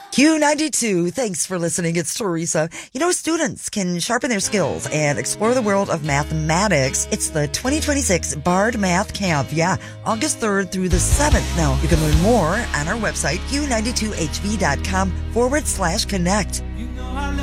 Q92, thanks for listening. It's Teresa. Students can sharpen their skills and explore the world of mathematics. It's the 2026 Bard Math Camp. Yeah, August 3rd through the 7th. Now, you can learn more on our website, q92hv.com/connect.